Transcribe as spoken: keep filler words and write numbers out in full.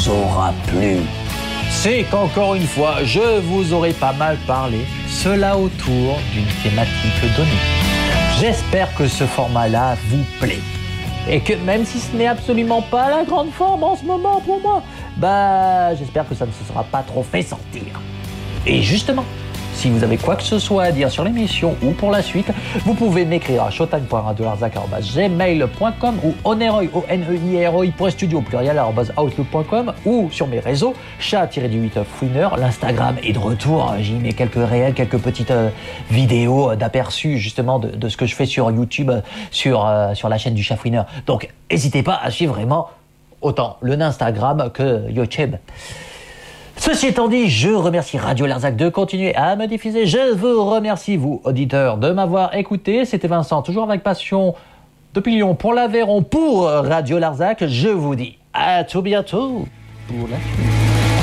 aura plu, c'est qu'encore une fois, je vous aurai pas mal parlé, cela autour d'une thématique donnée. J'espère que ce format-là vous plaît. Et que même si ce n'est absolument pas la grande forme en ce moment pour moi, bah j'espère que ça ne se sera pas trop fait sentir. Et justement, si vous avez quoi que ce soit à dire sur l'émission ou pour la suite, vous pouvez m'écrire à showtime point radio larzac arobase gmail point com ou oneroy, o n e i r o i point studio pluriel arobase outlook point com ou sur mes réseaux, chat-du-huit fouineur, l'Instagram est de retour, j'y mets quelques réels, quelques petites euh, vidéos d'aperçus justement de, de ce que je fais sur YouTube, sur, euh, sur la chaîne du Chat Fouineur. Donc n'hésitez pas à suivre vraiment autant le Instagram que YouTube. Ceci étant dit, je remercie Radio Larzac de continuer à me diffuser. Je vous remercie, vous, auditeurs, de m'avoir écouté. C'était Vincent, toujours avec passion, depuis Lyon pour l'Aveyron, pour Radio Larzac. Je vous dis à tout bientôt pour la suite.